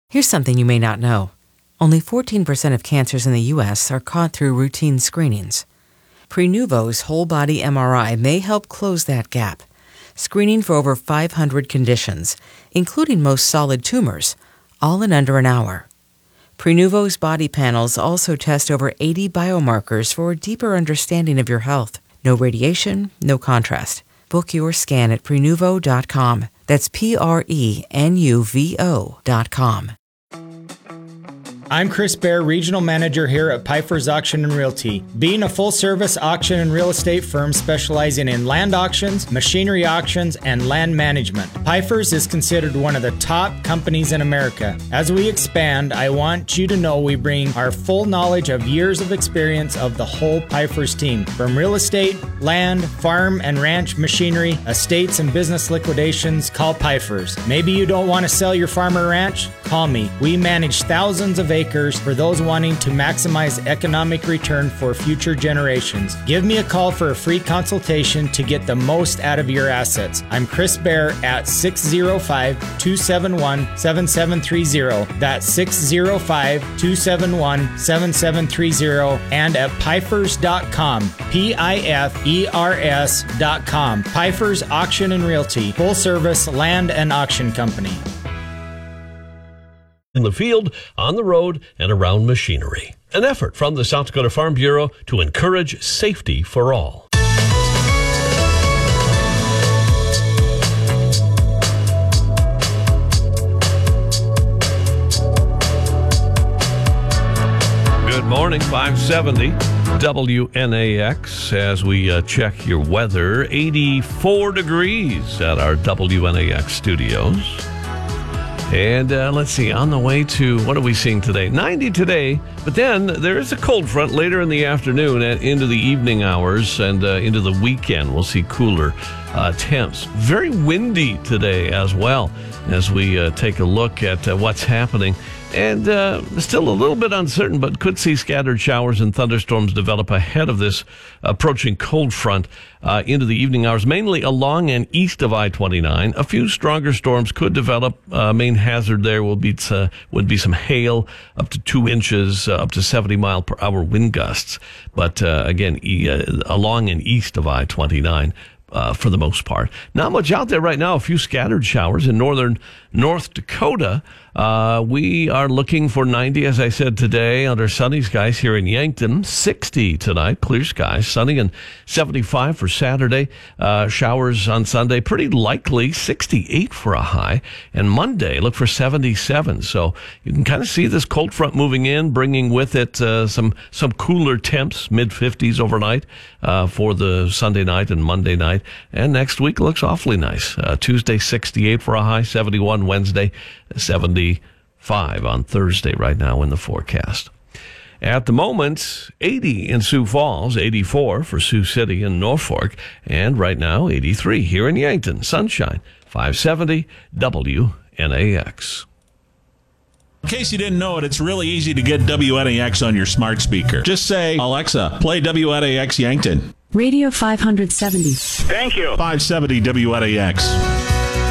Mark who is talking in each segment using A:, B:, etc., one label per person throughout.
A: Here's something you may not know. Only 14% of cancers in the U.S. are caught through routine screenings. Prenuvo's whole-body MRI may help close that gap, screening for over 500 conditions, including most solid tumors, all in under an hour. Prenuvo's body panels also test over 80 biomarkers for a deeper understanding of your health. No radiation, no contrast. Book your scan at Prenuvo.com. That's Prenuvo.com.
B: I'm Chris Baer, Regional Manager here at Pfeiffer's Auction and Realty. Being a full-service auction and real estate firm specializing in land auctions, machinery auctions, and land management, Pfeiffer's is considered one of the top companies in America. As we expand, I want you to know we bring our full knowledge of years of experience of the whole Pfeiffer's team. From real estate, land, farm, and ranch machinery, estates, and business liquidations, call Pfeiffer's. Maybe you don't want to sell your farm or ranch? Call me. We manage thousands of acres for those wanting to maximize economic return for future generations. Give me a call for a free consultation to get the most out of your assets. I'm Chris Baer at 605-271-7730. That's 605-271-7730 and at Pfeiffer's.com. Pifers.com. Pfeiffer's Auction and Realty, full service land and auction company.
C: In the field, on the road, and around machinery. An effort from the South Dakota Farm Bureau to encourage safety for all. Good morning, 570 WNAX. As we check your weather, 84 degrees at our WNAX studios. And let's see, on the way to, what are we seeing today? 90 today, but then there is a cold front later in the afternoon and into the evening hours and into the weekend. We'll see cooler temps. Very windy today as well as we take a look at what's happening. And still a little bit uncertain, but could see scattered showers and thunderstorms develop ahead of this approaching cold front into the evening hours, mainly along and east of I-29. A few stronger storms could develop. Main hazard there would be some hail, up to 2 inches, up to 70-mile-per-hour wind gusts. But again, along and east of I-29. For the most part. Not much out there right now. A few scattered showers in northern North Dakota. We are looking for 90, as I said today, under sunny skies here in Yankton. 60 tonight, clear skies, sunny, and 75 for Saturday. Showers on Sunday, pretty likely 68 for a high. And Monday, look for 77. So you can kind of see this cold front moving in, bringing with it some cooler temps, mid-50s overnight for the Sunday night and Monday night. And next week looks awfully nice. Tuesday, 68 for a high, 71 Wednesday, 75 on Thursday right now in the forecast. At the moment, 80 in Sioux Falls, 84 for Sioux City and Norfolk, and right now 83 here in Yankton. Sunshine, 570 WNAX.
D: In case you didn't know it, it's really easy to get WNAX on your smart speaker. Just say, Alexa, play WNAX Yankton.
E: Radio 570.
D: Thank you. 570 WNAX.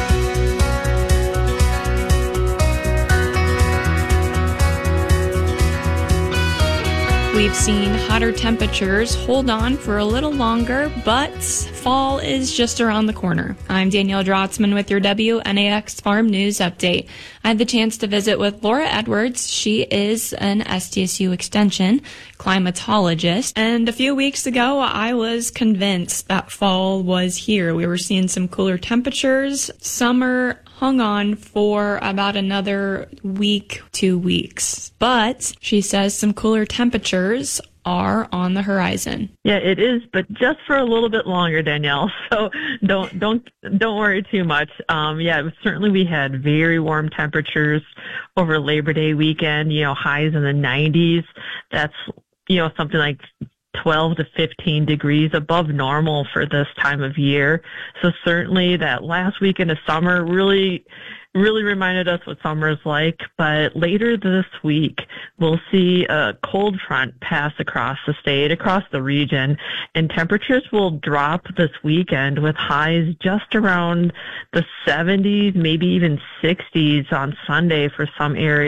F: We've seen hotter temperatures hold on for a little longer, but fall is just around the corner. I'm Danielle Drotzman with your WNAX Farm News Update. I had the chance to visit with Laura Edwards. She is an SDSU Extension climatologist. And a few weeks ago, I was convinced that fall was here. We were seeing some cooler temperatures. Summer hung on for about another week, 2 weeks. But she says some cooler temperatures are on the horizon.
G: Yeah, it is, but just for a little bit longer, Danielle. So don't worry too much. Certainly we had very warm temperatures over Labor Day weekend, highs in the 90s. That's, something like 12 to 15 degrees above normal for this time of year. So certainly that last weekend of summer really reminded us what summer is like. But later this week, we'll see a cold front pass across the state, across the region, and temperatures will drop this weekend with highs just around the 70s, maybe even 60s on Sunday for some areas.